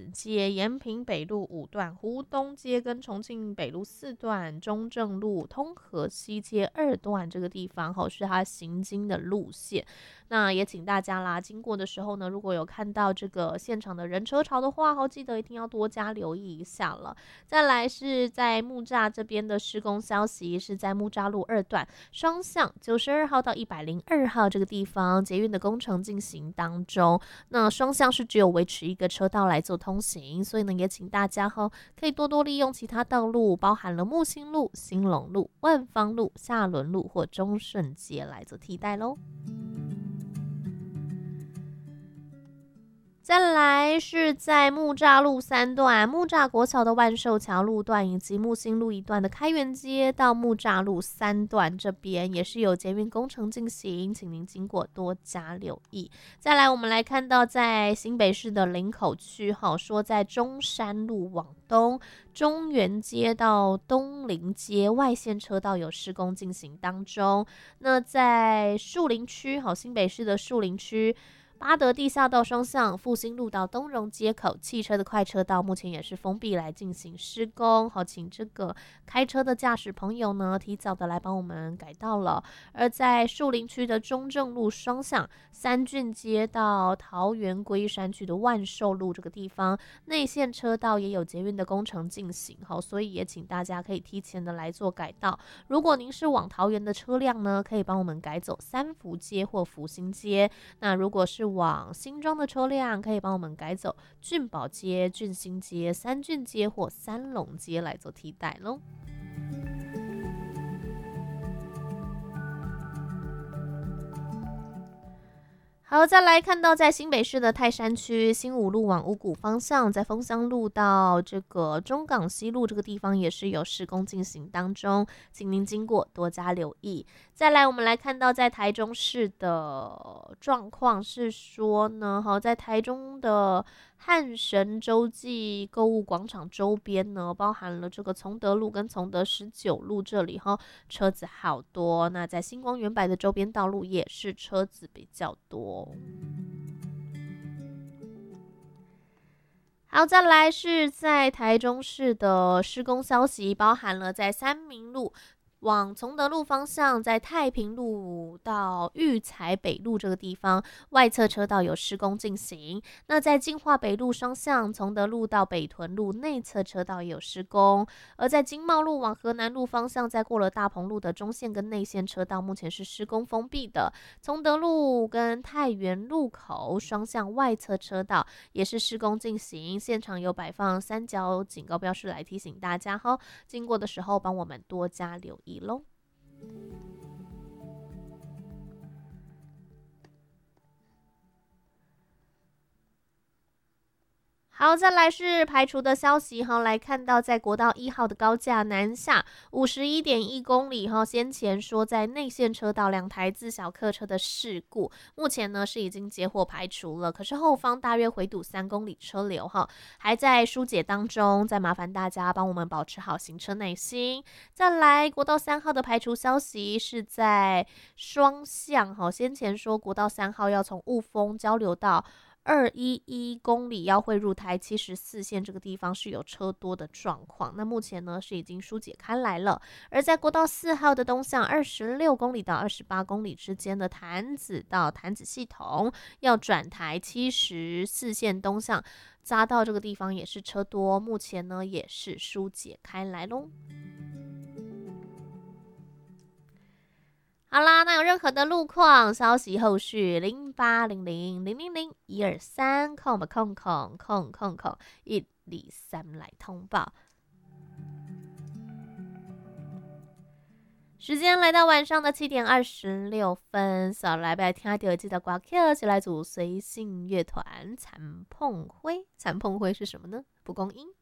本街、延平北路5段、湖东街跟重庆北路4段、中正路、通河西街2段这个地方是它行经的路线。那也请大家啦，经过的时候呢，如果有看到这个现场的人车潮的话，记得一定要多加留意一下了。再来是在木栅这边的施工消息，是在木栅路2段双向92号到102号这个地方，捷运的工程进行当中。那双向是只有维持一个车道来做通行，所以呢，也请大家可以多多利用其他道路，包含了木星路、兴隆路、万芳路、下轮路或中顺街来做替代咯。再来是在木栅路3段、木栅国小的万寿桥路段以及木星路1段的开元街到木栅路3段这边也是有捷运工程进行，请您经过多加留意。再来我们来看到在新北市的林口区，说在中山路往东中原街到东林街外线车道有施工进行当中。那在树林区，新北市的树林区八德地下道双向复兴路到东荣街口汽车的快车道目前也是封闭来进行施工，请这个开车的驾驶朋友呢提早的来帮我们改道了。而在树林区的中正路双向三郡街到桃园龟山区的万寿路这个地方内线车道也有捷运的工程进行，所以也请大家可以提前的来做改道。如果您是往桃园的车辆呢，可以帮我们改走三福街或福兴街，那如果是往新庄的车辆，可以帮我们改走俊宝街、俊兴街、三郡街或三龙街来做替代咯。好，再来看到在新北市的泰山区新武路往五股方向，在丰香路到这个中港西路这个地方也是有施工进行当中，请您经过多加留意。再来我们来看到在台中市的状况是说呢，在台中的汉神洲际购物广场周边呢，包含了这个崇德路跟崇德19路这里车子好多。那在星光远百的周边道路也是车子比较多。好，再来是在台中市的施工消息，包含了在三民路往崇德路方向，在太平路到育才北路这个地方外侧车道有施工进行。那在金华北路双向崇德路到北屯路内侧车道也有施工。而在经贸路往河南路方向，在过了大鹏路的中线跟内线车道目前是施工封闭的。崇德路跟太原路口双向外侧车道也是施工进行，现场有摆放三角警告标示来提醒大家经过的时候帮我们多加留意咯。好，再来是排除的消息来看到在国道1号的高架南下51.1公里先前说在内线车道2台自小客车的事故，目前呢是已经结获排除了，可是后方大约回堵3公里车流还在疏解当中，再麻烦大家帮我们保持好行车耐心。再来国道3号的排除消息是在双向先前说国道3号要从雾峰交流到211公里要汇入台74线这个地方是有车多的状况，那目前呢是已经疏解开来了。而在国道4号的东向26公里到28公里之间的潭子到潭子系统要转台74线东向匝道这个地方也是车多，目前呢也是疏解开来咯。好啦，那有任何的路况消息后续0800-00123-123来通报。时间来到晚上的7点26分，所来拜听到的这首歌曲是来自随性乐团残碰灰。残碰灰是什么呢？蒲公英。